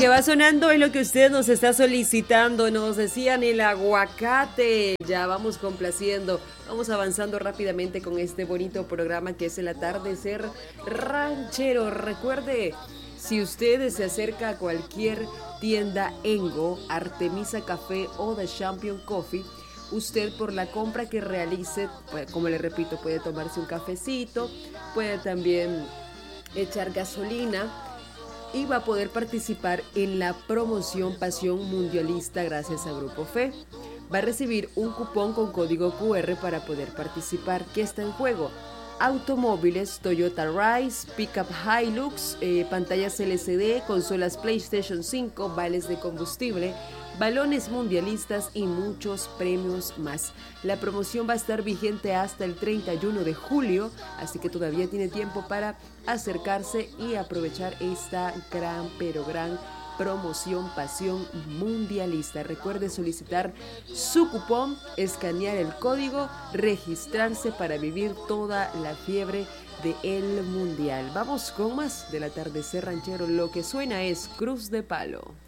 que va sonando es lo que usted nos está solicitando. Nos decían el aguacate. Ya vamos complaciendo. Vamos avanzando rápidamente con este bonito programa que es el atardecer ranchero. Recuerde, si usted se acerca a cualquier tienda Engo, Artemisa Café o The Champion Coffee, usted por la compra que realice, pues, como le repito, puede tomarse un cafecito, puede también echar gasolina y va a poder participar en la promoción Pasión Mundialista gracias a Grupo Fe. Va a recibir un cupón con código QR para poder participar. ¿Qué está en juego? Automóviles, Toyota Rise, Pickup Hilux, pantallas LCD, consolas PlayStation 5, vales de combustible, balones mundialistas y muchos premios más. La promoción va a estar vigente hasta el 31 de julio, así que todavía tiene tiempo para acercarse y aprovechar esta gran, pero gran promoción Pasión Mundialista. Recuerde solicitar su cupón, escanear el código, registrarse para vivir toda la fiebre del Mundial. Vamos con más del atardecer ranchero. Lo que suena es Cruz de Palo.